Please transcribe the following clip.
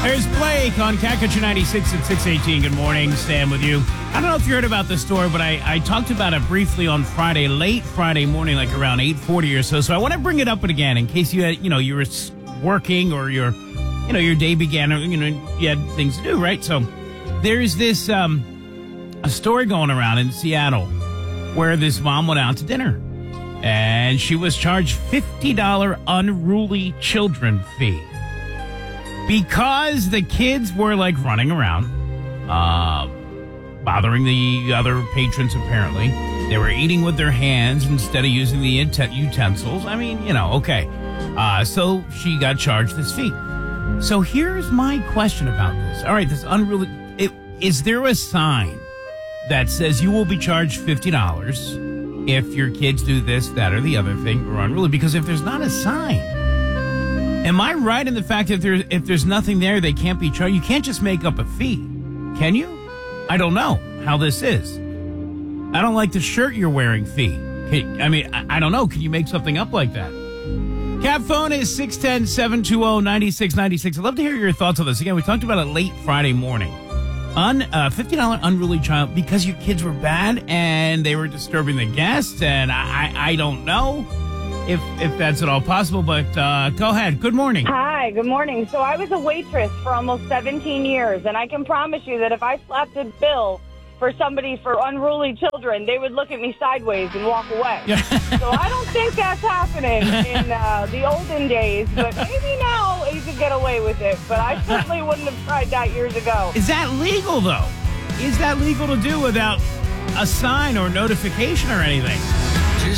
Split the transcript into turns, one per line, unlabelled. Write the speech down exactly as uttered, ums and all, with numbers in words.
There's Blake on Cat Country ninety-six at six eighteen. Good morning, Stan with you. I don't know if you heard about this story, but I, I talked about it briefly on Friday, late Friday morning, like around eight forty or so. So I want to bring it up again in case you had, you know, you were working or your, you know, your day began, or, you know, you had things to do, right? So there's this um, a story going around in Seattle where this mom went out to dinner and she was charged fifty dollars unruly children fee. Because the kids were, like, running around, uh, bothering the other patrons, apparently. They were eating with their hands instead of using the utensils. I mean, you know, okay. Uh, so she got charged this fee. So here's my question about this. All right, this unruly... It, is there a sign that says you will be charged fifty dollars if your kids do this, that, or the other thing, or unruly? Because if there's not a sign... Am I right in the fact that there, if there's nothing there, they can't be charged? You can't just make up a fee, can you? I don't know how this is. I don't like the shirt you're wearing fee. Can, I mean, I, I don't know. Can you make something up like that? Cat phone is six one zero, seven two zero, nine six nine six. I'd love to hear your thoughts on this. Again, we talked about it late Friday morning. Un, uh, fifty dollars unruly child because your kids were bad and they were disturbing the guests, and I, I, I don't know. If if that's at all possible, but uh, go ahead. Good morning.
Hi, good morning. So I was a waitress for almost seventeen years, and I can promise you that if I slapped a bill for somebody for unruly children, they would look at me sideways and walk away.
Yeah.
So I don't think that's happening in uh, the olden days, but maybe now you could get away with it. But I certainly wouldn't have tried that years ago.
Is that legal, though? Is that legal to do without a sign or notification or anything?